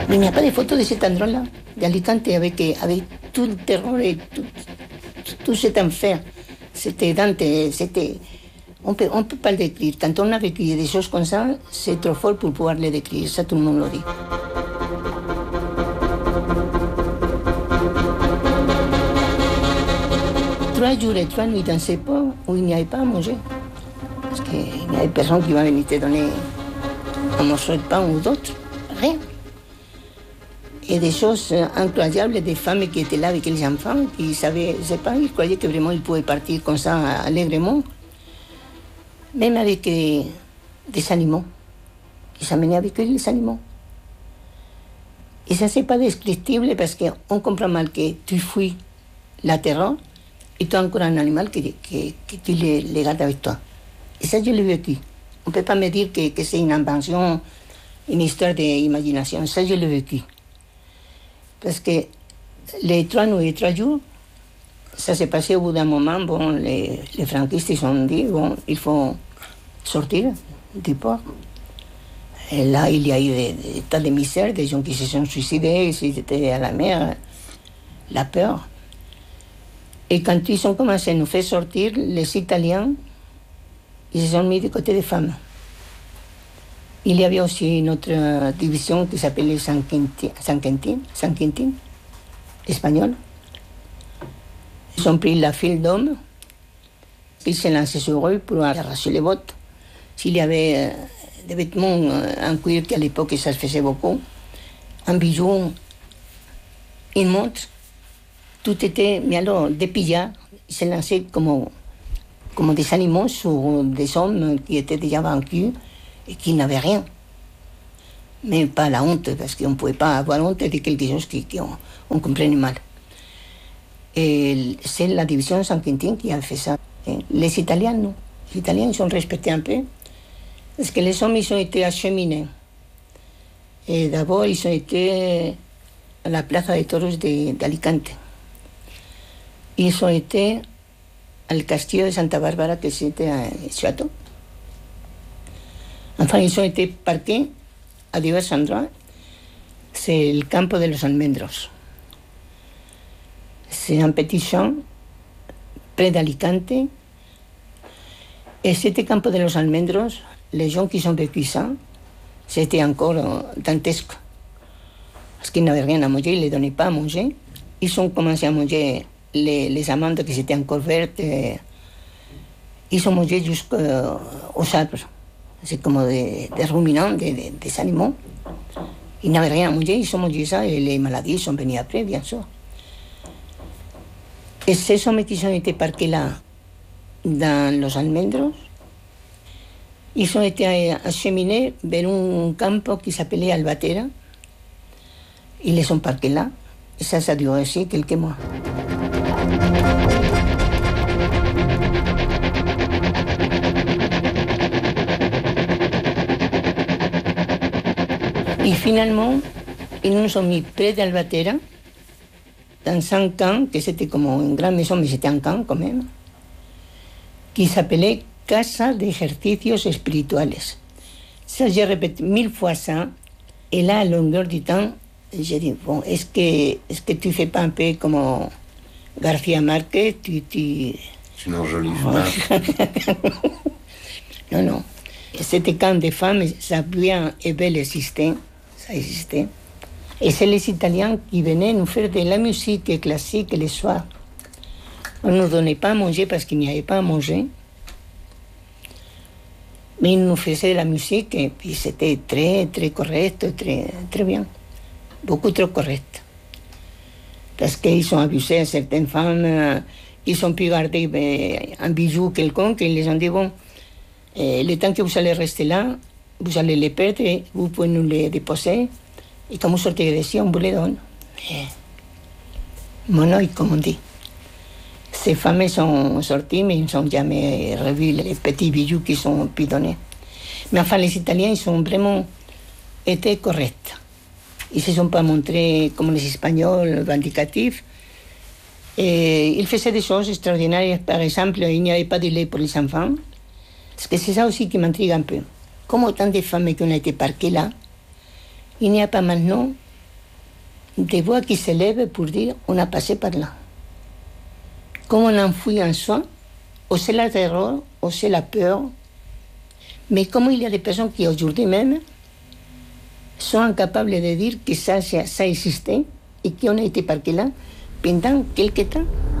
Mais il n'y a pas de photos de cet endroit-là, d'Alicante, avec tout le terror et tout cet enfer. C'était Dante, c'était... On peut pas le décrire. Quand on a vécu des choses comme ça, c'est trop fort pour pouvoir le décrire. Ça, tout le monde le dit. Trois jours et 3 nuits dans ces ports où il n'y avait pas à manger. Parce qu'il n'y avait personne qui va venir te donner un morceau de pain ou d'autre. Rien. Et des choses incroyables, des femmes qui étaient là avec les enfants, qui savaient, je sais pas, ils croyaient que vraiment ils pouvaient partir comme ça allègrement. Même avec des animaux. Ils amenaient avec eux les animaux. Et ça, c'est pas descriptible parce qu'on comprend mal que tu fuis la terreur et tu as encore un animal que tu les gardes avec toi. Et ça, je l'ai vécu. On ne peut pas me dire que c'est une invention, une histoire d'imagination. Ça, je l'ai vécu. Parce que les 3 nuits et 3 jours, ça s'est passé au bout d'un moment. Bon, les franquistes, ils ont dit, bon, il faut sortir du port. Et là, il y a eu des tas de misères, des gens qui se sont suicidés, ils étaient à la mer, la peur. Et quand ils ont commencé à nous faire sortir, les Italiens, ils se sont mis du côté des femmes. Il y avait aussi une autre division qui s'appelait San Quentin, espagnole. Ils ont pris la file d'hommes, ils se lançaient sur eux pour arracher les bottes. S'il y avait des vêtements en cuir, qu'à l'époque ça se faisait beaucoup, un bijou, une montre, tout était, mais alors, des pillards, ils se lançaient comme des animaux sur des hommes qui étaient déjà vaincus et qui n'avaient rien. Mais pas la honte, parce qu'on ne pouvait pas avoir honte de quelque chose qu'on comprenait mal. Et c'est la division San Quentin qui a fait ça. Les Italiens, non. Les Italiens, ils ont respecté un peu. Parce que les hommes, ils ont été acheminés. Et d'abord, ils ont été à la Plaza de Toros d'Alicante. Ils ont été al Castillo de Santa Bárbara, que c'était un château. Enfin, ils ont été parqués à divers endroits. C'est le Campo de los Almendros. C'est un petit champ près d'Alicante. Et c'était Campo de los Almendros, les gens qui ont vécu ça, c'était encore dantesque. Parce qu'ils n'avaient rien à manger, ils ne les donnaient pas à manger. Ils ont commencé à manger les amandes qui étaient encore vertes. Ils ont mangé jusqu'aux arbres. C'est comme des ruminants, des animaux. Ils n'avaient rien à manger, ils ont mangé ça et les maladies sont venues après, bien sûr. Et ces hommes qui ont été parqués là, dans los Almendros, ils ont été acheminés vers un campo qui s'appelait Albatera. Ils les ont parqués là. Et ça a duré aussi quelques mois. Et finalement, ils nous ont mis près d'Albatera, dans un camp, que c'était comme une grande maison, mais c'était un camp quand même, qui s'appelait Casa de Ejercicios Espirituales. Ça, j'ai répété 1000 fois ça, et là, à longueur du temps, j'ai dit, bon, est-ce que tu fais pas un peu comme García Márquez, tu... Tu n'enjolives pas. Non. C'était camp de femmes, ça bien et bel existait, ça existait. Et c'est les Italiens qui venaient nous faire de la musique classique le soir. On ne nous donnait pas à manger parce qu'il n'y avait pas à manger. Mais ils nous faisaient de la musique et puis c'était très, très correct, très, très bien. Beaucoup trop correct. Parce qu'ils ont abusé à certaines femmes, ils ont pu garder un bijou quelconque et ils les ont dit, bon, le temps que vous allez rester là, vous allez les perdre, vous pouvez nous les déposer. Et quand vous sortez d'ici, on vous les donne. Mon œil, comme on dit. Ces femmes sont sorties, mais ils n'ont jamais revu les petits bijoux qu'ils ont pu donner. Mais enfin, les Italiens, ils ont vraiment été corrects. Ils ne se sont pas montrés comme les Espagnols, vindicatifs. Et ils faisaient des choses extraordinaires. Par exemple, il n'y avait pas de lait pour les enfants. Parce que c'est ça aussi qui m'intrigue un peu. Comme autant de femmes qui ont été parquées là, il n'y a pas maintenant des voix qui s'élèvent pour dire on a passé par là. Comme on enfouit en soi, ou c'est la terreur, ou c'est la peur. Mais comme il y a des personnes qui aujourd'hui même sont incapables de dire que ça existait et qu'on a été parqué là pendant quelque temps.